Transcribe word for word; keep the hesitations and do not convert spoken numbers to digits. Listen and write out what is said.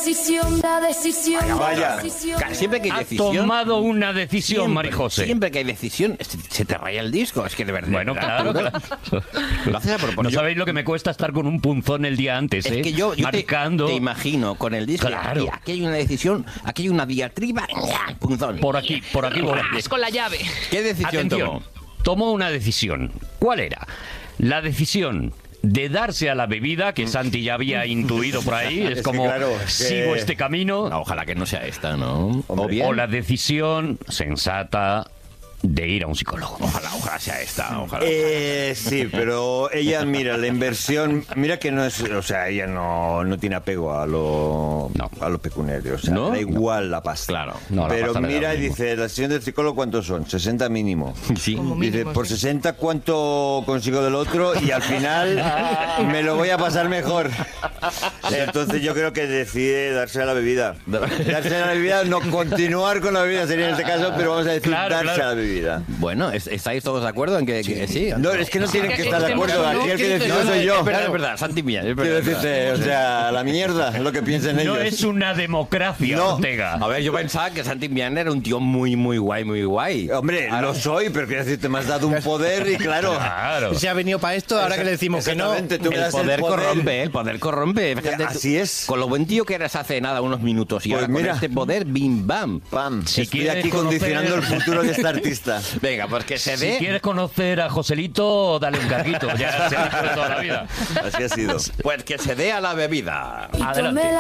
decisión, la decisión. Vaya, vaya. La decisión. Siempre que hay Ha decisión... tomado una decisión, siempre, Marijose. Siempre que hay decisión, se, se te raya el disco. Es que de verdad... Bueno, claro, claro. Lo haces a propósito. No sabéis lo que me cuesta estar con un punzón el día antes, ¿eh? Es que yo, yo te, Marcando... te imagino con el disco. Claro. Y aquí hay una decisión, aquí hay una diatriba, punzón. Por aquí, por aquí voy. Vas con la llave. ¿Qué decisión Atención, tomó? tomó una decisión. ¿Cuál era? La decisión de darse a la bebida, que Santi ya había intuido por ahí. Es, Es que como, claro, es que- sigo este camino. No, ojalá que no sea esta, ¿no? Hombre. O bien. O la decisión sensata de ir a un psicólogo. Ojalá, ojalá sea esta, ojalá. Eh, sí, pero ella, mira, la inversión, mira que no es, o sea, ella no, no tiene apego a lo, No. a lo pecuniario, o sea, ¿No? da igual la pasta. Claro. No, la pero pasta le da mira, lo mismo. dice, la sesión del psicólogo, ¿cuántos son? sesenta mínimo. Sí. Como Dice, mínimo, por sí. sesenta, ¿cuánto consigo del otro? Y al final me lo voy a pasar mejor. Entonces yo creo que decide darse a la bebida. Darse a la bebida, no continuar con la bebida sería en este caso, pero vamos a decir Claro, darse claro. a la bebida. Bueno, ¿es- ¿estáis todos de acuerdo en que sí? Que sí? No, es que no tienen que estar de acuerdo. No, Aquí el que ¿qué dices? decidió No, soy no, yo. Es verdad, es verdad, Santi Mía, es verdad. Quiero es verdad. decirte, o sea, la mierda, lo que piensen ellos. No es una democracia, No. Ortega. A ver, yo pensaba que Santi Millán era un tío muy, muy guay, muy guay. Hombre, lo soy, pero quiero decirte, me has dado un poder y claro. Claro. Se ha venido para esto, ahora que le decimos que no. Exactamente, tú me El das poder, el poder. corrompe, el poder corrompe. Fíjate tú, Así es. Con lo buen tío que eras hace nada, unos minutos. Y Pues ahora mira. con este poder, bim, bam. Pam, Si estoy quieres aquí condicionando conocer- el futuro de este artista. Venga, pues que se Si dé... quieres conocer a Joselito, dale un carguito. Ya se ha dicho de toda la vida. Así ha sido. Pues que se dé a la bebida. Y tomé Adelante. la